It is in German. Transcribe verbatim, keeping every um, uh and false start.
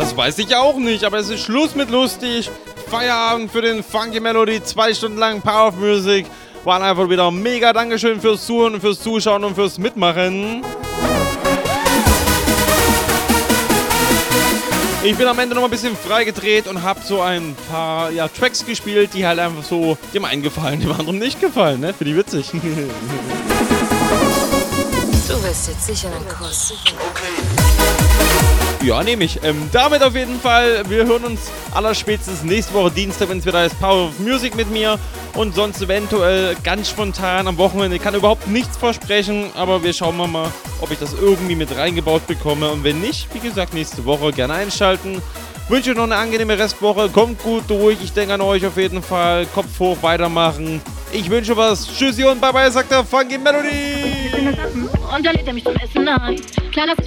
Das weiß ich auch nicht, aber es ist Schluss mit lustig. Feierabend für den Funky Melody, zwei Stunden lang Power of Music. Waren einfach wieder mega Dankeschön fürs Zuhören, fürs Zuschauen und fürs Mitmachen. Ich bin am Ende noch mal ein bisschen freigedreht und habe so ein paar ja, Tracks gespielt, die halt einfach so dem einen gefallen, dem anderen nicht gefallen, ne? Für die witzig. Du willst jetzt sicher einen Kuss. Ja, nehme ich. Ähm, damit auf jeden Fall, wir hören uns allerspätestens nächste Woche Dienstag, wenn es wieder heißt Power of Music mit mir. Und sonst eventuell ganz spontan am Wochenende. Ich kann überhaupt nichts versprechen, aber wir schauen mal, ob ich das irgendwie mit reingebaut bekomme. Und wenn nicht, wie gesagt, nächste Woche gerne einschalten. Wünsche euch noch eine angenehme Restwoche. Kommt gut durch. Ich denke an euch auf jeden Fall. Kopf hoch, weitermachen. Ich wünsche was. Tschüssi und bye bye, sagt der Funky Melody. Und dann lädt er mich zum Essen ein. Klar, dass